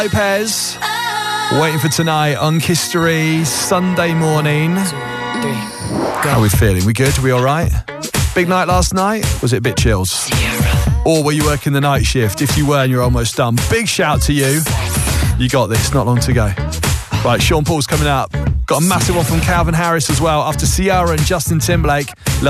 Lopez, waiting for tonight on Kistery, Sunday morning. 2, 3, How are we feeling? We good? We all right? Big night last night? Was it a bit chills? Or were you working the night shift? If you were and you're almost done, big shout to you. You got this, not long to go. Right, Sean Paul's coming up. Got a massive one from Calvin Harris as well after Ciara and Justin Timberlake.